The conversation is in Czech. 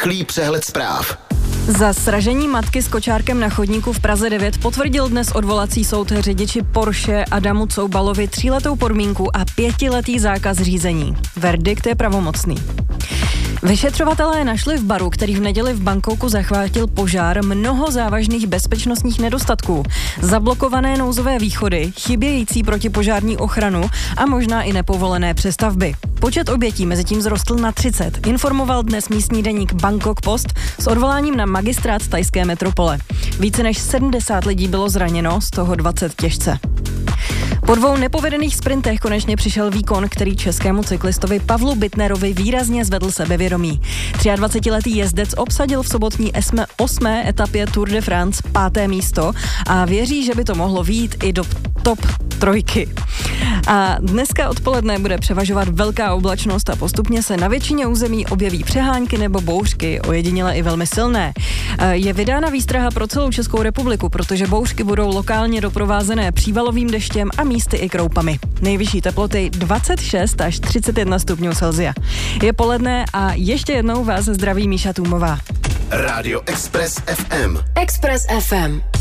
Rychlý přehled zpráv. Za sražení matky s kočárkem na chodníku v Praze 9 potvrdil dnes odvolací soud řidiči Porsche Adamu Coubalovi 3letou podmínku a 5letý zákaz řízení. Verdikt je pravomocný. Vyšetřovatelé našli v baru, který v neděli v Bangkoku zachvátil požár, mnoho závažných bezpečnostních nedostatků, zablokované nouzové východy, chybějící protipožární ochranu a možná i nepovolené přestavby. Počet obětí mezitím vzrostl na 30, informoval dnes místní deník Bangkok Post s odvoláním na magistrát thajské metropole. Více než 70 lidí bylo zraněno, z toho 20 těžce. Po 2 nepovedených sprintech konečně přišel výkon, který českému cyklistovi Pavlu Bittnerovi výrazně zvedl sebevědomí. 23letý jezdec obsadil v sobotní 8. etapě Tour de France 5. místo a věří, že by to mohlo vyjít i do top 3. A dneska odpoledne bude převažovat velká oblačnost a postupně se na většině území objeví přehánky nebo bouřky, ojediněle i velmi silné. Je vydána výstraha pro celou Českou republiku, protože bouřky budou lokálně doprovázené přívalovým deštěm a místy i kroupami. Nejvyšší teploty 26 až 31 stupňů Celsia. Je poledne a ještě jednou vás zdraví Míša Tůmová. Rádio Express FM. Express FM.